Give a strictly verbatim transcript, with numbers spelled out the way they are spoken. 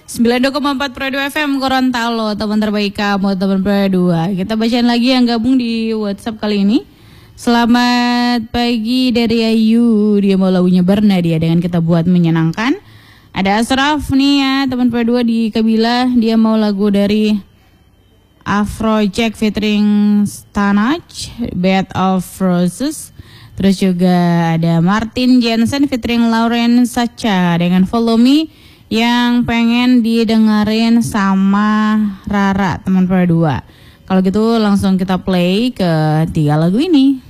sembilan puluh dua koma empat Pro dua F M Gorontalo, teman terbaik kamu, teman Pro dua. Kita bacain lagi yang gabung di WhatsApp kali ini. Selamat pagi dari Ayu, dia mau lagunya Bernadia dengan Kita Buat Menyenangkan. Ada Asraf nih ya, teman Pro dua di Kabila, dia mau lagu dari Afrojack featuring Stanach, Bed of Roses. Terus juga ada Martin Jensen featuring Lauren Sacha dengan Follow Me yang pengen didengerin sama Rara, teman Pro dua. Kalau gitu langsung kita play ke tiga lagu ini.